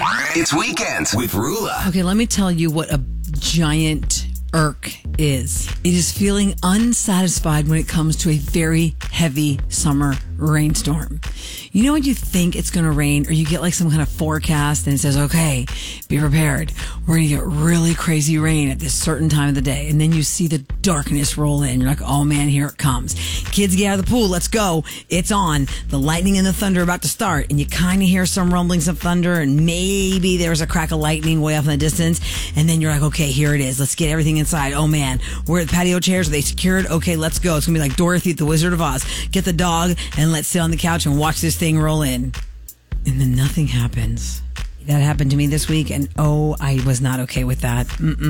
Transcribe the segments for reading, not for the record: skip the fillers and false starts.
It's Weekends with Rula. Okay, let me tell you what a giant irk is. It is feeling unsatisfied when it comes to a very heavy summer rainstorm. You know when you think it's going to rain, or you get like some kind of forecast and it says, okay, be prepared. We're going to get really crazy rain at this certain time of the day. And then you see the darkness roll in. You're like, oh man, here it comes. Kids, get out of the pool. Let's go. It's on. The lightning and the thunder are about to start. And you kind of hear some rumblings of thunder, and maybe there's a crack of lightning way off in the distance. And then you're like, okay, here it is. Let's get everything inside. Oh man, we're at the patio chairs. Are they secured? Okay, let's go. It's going to be like Dorothy at the Wizard of Oz. Get the dog and let's sit on the couch and watch this thing roll in. And then nothing happens. That happened to me this week, and oh, I was not okay with that.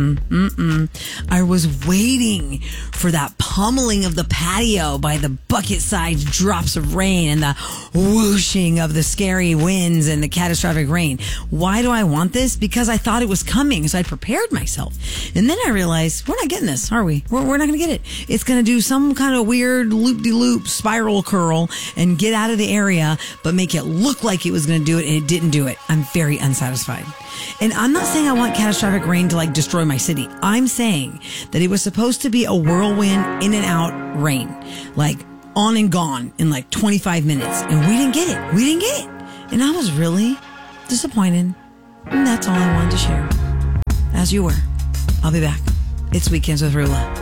I was waiting for that pummeling of the patio by the bucket-sized drops of rain and the whooshing of the scary winds and the catastrophic rain. Why do I want this? Because I thought it was coming, so I prepared myself. And then I realized, we're not getting this, are we? We're not going to get it. It's going to do some kind of weird loop-de-loop spiral curl and get out of the area, but make it look like it was going to do it, and it didn't do it. I'm very unsatisfied. And I'm not saying I want catastrophic rain to like destroy my city. I'm saying that it was supposed to be a whirlwind in and out rain, like on and gone in like 25 minutes. And we didn't get it. We didn't get it. And I was really disappointed. And that's all I wanted to share. As you were. I'll be back. It's Weekends with Rula.